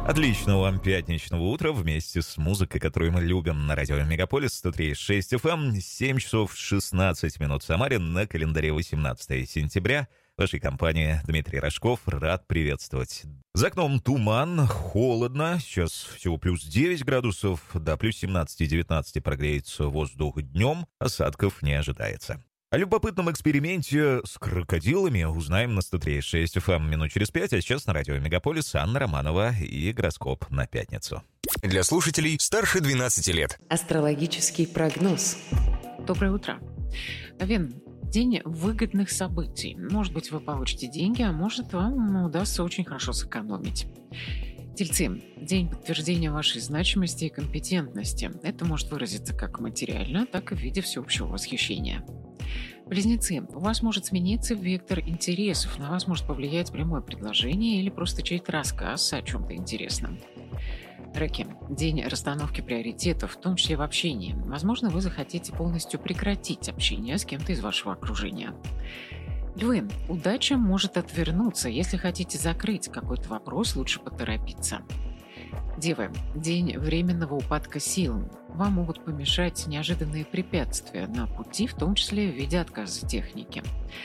Отличного вам пятничного утра вместе с музыкой, которую мы любим на радио Мегаполис 103.6 FM. 7 часов 16 минут в Самаре, на календаре 18 сентября. В вашей компании Дмитрий Рожков, рад приветствовать. За окном туман, холодно, сейчас всего плюс 9 градусов, до плюс 17-19 прогреется воздух днем, осадков не ожидается. О любопытном эксперименте с крокодилами узнаем на 103.6 FM минут через 5, а сейчас на радио Мегаполис Анна Романова и гороскоп на пятницу. Для слушателей старше 12 лет. Астрологический прогноз. Доброе утро. Овен. День выгодных событий. Может быть, вы получите деньги, а может, вам удастся очень хорошо сэкономить. Тельцы. День подтверждения вашей значимости и компетентности. Это может выразиться как материально, так и в виде всеобщего восхищения. Близнецы. У вас может смениться вектор интересов, на вас может повлиять прямое предложение или просто чей-то рассказ о чем-то интересном. Раки. День расстановки приоритетов, в том числе в общении. Возможно, вы захотите полностью прекратить общение с кем-то из вашего окружения. Львы. Удача может отвернуться. Если хотите закрыть какой-то вопрос, лучше поторопиться. Девы. День временного упадка сил. Вам могут помешать неожиданные препятствия на пути, в том числе в виде отказа техники.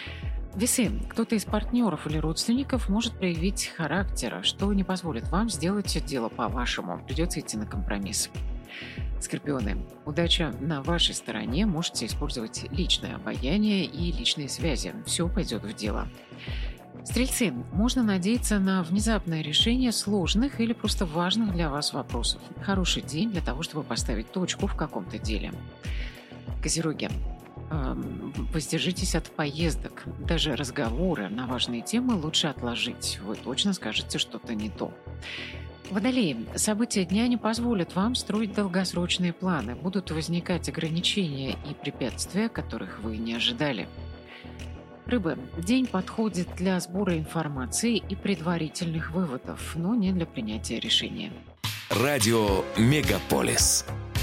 Весы. Кто-то из партнеров или родственников может проявить характер, что не позволит вам сделать дело по-вашему. Придется идти на компромисс. Скорпионы. Удача на вашей стороне. Можете использовать личное обаяние и личные связи. Все пойдет в дело. Стрельцы. Можно надеяться на внезапное решение сложных или просто важных для вас вопросов. Хороший день для того, чтобы поставить точку в каком-то деле. Козероги. Воздержитесь от поездок. Даже разговоры на важные темы лучше отложить. Вы точно скажете что-то не то. Водолеи. События дня не позволят вам строить долгосрочные планы. Будут возникать ограничения и препятствия, которых вы не ожидали. Рыбы. День подходит для сбора информации и предварительных выводов, но не для принятия решения. Радио Мегаполис.